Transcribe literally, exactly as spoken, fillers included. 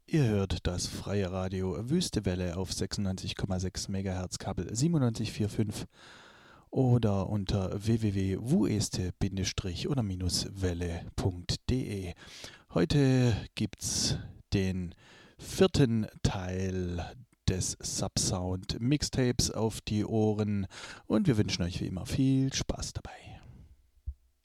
Ihr hört das freie Radio Wüste Welle auf sechsundneunzig Komma sechs Megahertz, Kabel siebenundneunzig Komma vierundvierzig oder unter w w w punkt wueste oder welle punkt de. Heute gibt's den vierten Teil des Subsound Mixtapes auf die Ohren und wir wünschen euch wie immer viel Spaß dabei.